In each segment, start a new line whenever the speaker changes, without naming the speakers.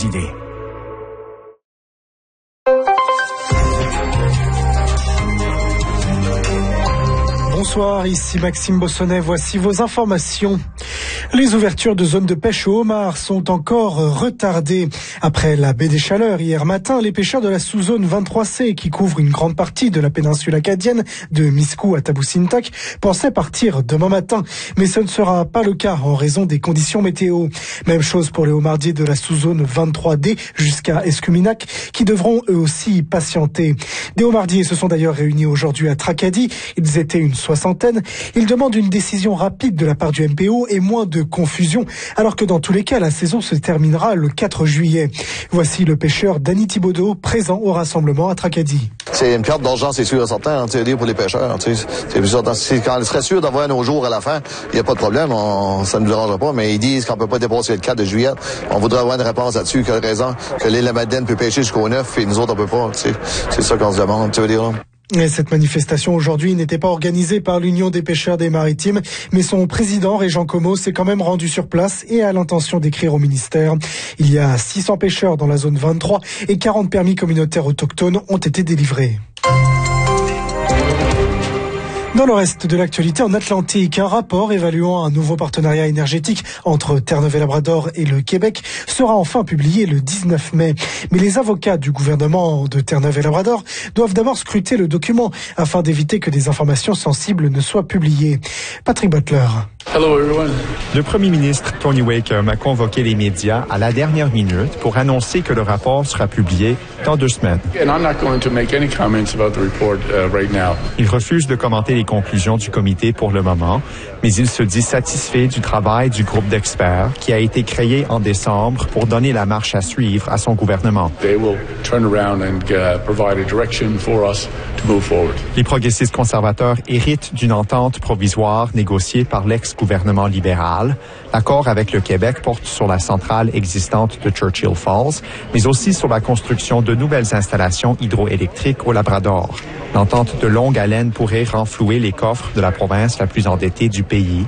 idées.
Bonsoir, ici Maxime Bossonnet, voici vos informations. Les ouvertures de zones de pêche au homard sont encore retardées. Après la baie des Chaleurs hier matin, les pêcheurs de la sous-zone 23C, qui couvre une grande partie de la péninsule acadienne, de Miscou à Tabusintac, pensaient partir demain matin. Mais ce ne sera pas le cas en raison des conditions météo. Même chose pour les homardiers de la sous-zone 23D jusqu'à Escuminac, qui devront eux aussi patienter. Des homardiers se sont d'ailleurs réunis aujourd'hui à Tracadie. Ils étaient une soixantaine. Ils demandent une décision rapide de la part du MPO et moins de confusion, alors que dans tous les cas, la saison se terminera le 4 juillet. Voici le pêcheur Danny Thibaudot, présent au rassemblement à Tracadie.
C'est une perte d'argent, c'est sûr et certain, pour les pêcheurs. Quand ils seraient sûrs d'avoir nos jours à la fin, il n'y a pas de problème, ça ne nous dérange pas, mais ils disent qu'on ne peut pas dépasser le 4 de juillet. On voudrait avoir une réponse là-dessus, quelle raison que l'île de la Madeleine peut pêcher jusqu'au 9 et nous autres, on peut pas. C'est ça qu'on se demande, tu veux dire.
Et cette manifestation aujourd'hui n'était pas organisée par l'Union des pêcheurs des Maritimes, mais son président, Régent Comeau, s'est quand même rendu sur place et a l'intention d'écrire au ministère. Il y a 600 pêcheurs dans la zone 23 et 40 permis communautaires autochtones ont été délivrés. Dans le reste de l'actualité en Atlantique, un rapport évaluant un nouveau partenariat énergétique entre Terre-Neuve-et-Labrador et le Québec sera enfin publié le 19 mai. Mais les avocats du gouvernement de Terre-Neuve-et-Labrador doivent d'abord scruter le document afin d'éviter que des informations sensibles ne soient publiées. Patrick Butler.
Hello everyone.
Le premier ministre Tony Wakeham a convoqué les médias à la dernière minute pour annoncer que le rapport sera publié dans 2 semaines. Il refuse de commenter les conclusions du comité pour le moment, mais il se dit satisfait du travail du groupe d'experts qui a été créé en décembre pour donner la marche à suivre à son gouvernement. Les progressistes conservateurs héritent d'une entente provisoire négociée par l'ex-gouvernement libéral. L'accord avec le Québec porte sur la centrale existante de Churchill Falls, mais aussi sur la construction de nouvelles installations hydroélectriques au Labrador. L'entente de longue haleine pourrait renflouer les coffres de la province la plus endettée du pays.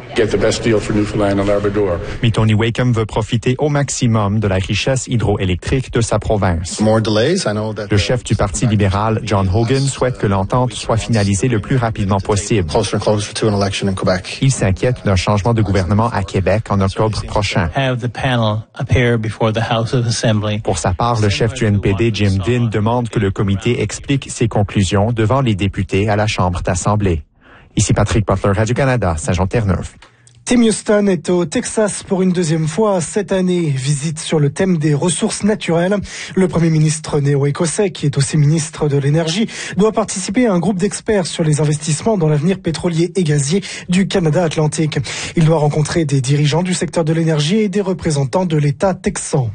Mais Tony Wakeham veut profiter au maximum de la richesse hydroélectrique de sa province. Le chef du Parti libéral, John Hogan, souhaite que l'entente soit finalisée le plus rapidement possible. Il s'inquiète d'un changement de gouvernement à Québec en octobre prochain. Pour sa part, le chef du NPD, Jim Dinn, demande que le comité explique ses conclusions devant les députés à la Chambre d'Assemblée. Ici Patrick Butler, Radio-Canada, Saint-Jean-Terre-Neuve.
Tim Houston est au Texas pour une deuxième fois cette année. Visite sur le thème des ressources naturelles. Le premier ministre néo-écossais, qui est aussi ministre de l'Énergie, doit participer à un groupe d'experts sur les investissements dans l'avenir pétrolier et gazier du Canada Atlantique. Il doit rencontrer des dirigeants du secteur de l'énergie et des représentants de l'État texan.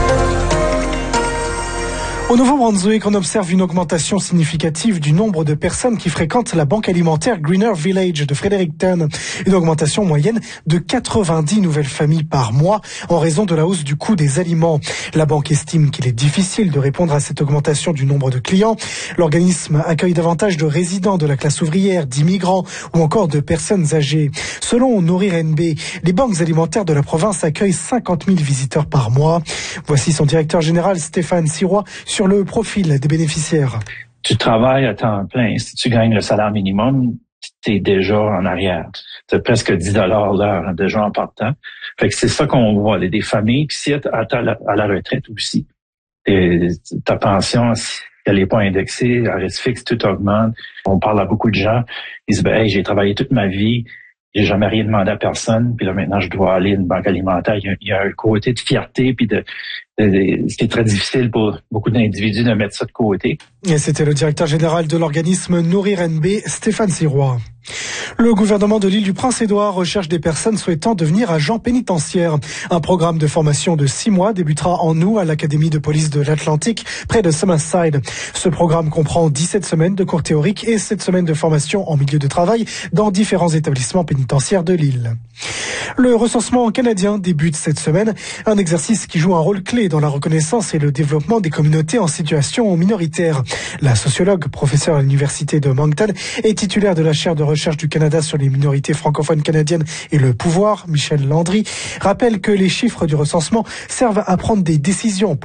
Au Nouveau-Brunswick, on observe une augmentation significative du nombre de personnes qui fréquentent la banque alimentaire Greener Village de Fredericton. Une augmentation moyenne de 90 nouvelles familles par mois en raison de la hausse du coût des aliments. La banque estime qu'il est difficile de répondre à cette augmentation du nombre de clients. L'organisme accueille davantage de résidents de la classe ouvrière, d'immigrants ou encore de personnes âgées. Selon Nourrir NB, les banques alimentaires de la province accueillent 50 000 visiteurs par mois. Voici son directeur général Stéphane Sirois sur le profil des bénéficiaires.
Tu travailles à temps plein. Si tu gagnes le salaire minimum, tu es déjà en arrière. Tu as presque 10 $ l'heure déjà en partant. Fait que c'est ça qu'on voit. Des familles, puis si tu à la retraite aussi, ta pension, si elle n'est pas indexée, à risque fixe, tout augmente. On parle à beaucoup de gens. Ils disent, hey, j'ai travaillé toute ma vie. J'ai jamais rien demandé à personne, puis là maintenant je dois aller à une banque alimentaire. Il y a un côté de fierté, puis c'est très difficile pour beaucoup d'individus de mettre ça de côté.
Et c'était le directeur général de l'organisme Nourrir NB, Stéphane Sirois. Le gouvernement de l'île du Prince-Édouard recherche des personnes souhaitant devenir agents pénitentiaires. Un programme de formation de 6 mois débutera en août à l'Académie de police de l'Atlantique, près de Summerside. Ce programme comprend 17 semaines de cours théoriques et 7 semaines de formation en milieu de travail dans différents établissements pénitentiaires de l'île. Le recensement canadien débute cette semaine, un exercice qui joue un rôle clé dans la reconnaissance et le développement des communautés en situation minoritaire. La sociologue, professeure à l'Université de Moncton et titulaire de la chaire de recherche du Canada sur les minorités francophones canadiennes et le pouvoir, Michel Landry, rappelle que les chiffres du recensement servent à prendre des décisions